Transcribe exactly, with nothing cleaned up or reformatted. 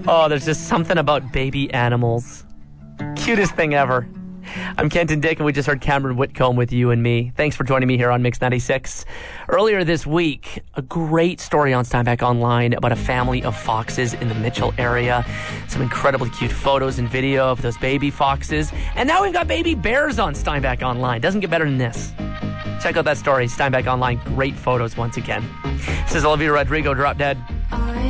Oh, there's just something about baby animals. Cutest thing ever. I'm Kenton Dick, and we just heard Cameron Whitcomb with You and Me. Thanks for joining me here on Mix ninety-six. Earlier this week, a great story on Steinbeck Online about a family of foxes in the Mitchell area. Some incredibly cute photos and video of those baby foxes. And now we've got baby bears on Steinbeck Online. Doesn't get better than this. Check out that story, Steinbeck Online. Great photos once again. This is Olivia Rodrigo, Drop Dead.